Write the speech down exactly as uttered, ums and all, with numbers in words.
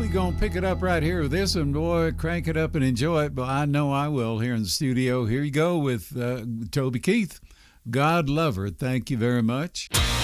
we're going to pick it up right here with this one. Boy, crank it up and enjoy it. But I know I will here in the studio. Here you go with uh, Toby Keith, God Lover. Thank you very much.